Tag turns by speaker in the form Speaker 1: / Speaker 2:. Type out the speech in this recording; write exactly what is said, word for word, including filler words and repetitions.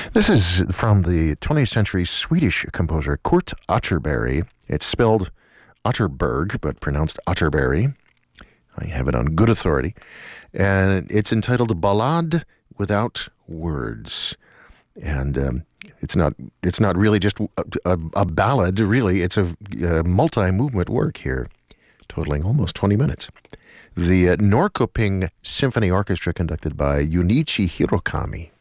Speaker 1: This is from the twentieth century Swedish composer Kurt Atterbury. It's spelled Atterberg, but pronounced Atterbury. I have it on good authority. And it's entitled Ballade Without Words. And um, it's not it's not really just a, a, a ballad, really. It's a, a multi-movement work here, totaling almost twenty minutes. The uh, Norrköping Symphony Orchestra, conducted by Junichi Hirokami.